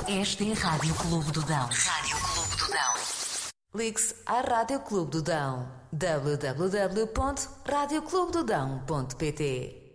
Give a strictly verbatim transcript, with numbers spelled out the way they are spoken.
Esta é a Rádio Clube do Dão. Rádio Clube do Dão. Ligue-se à Rádio Clube do Dão. w w w ponto rádio clube do dão ponto p t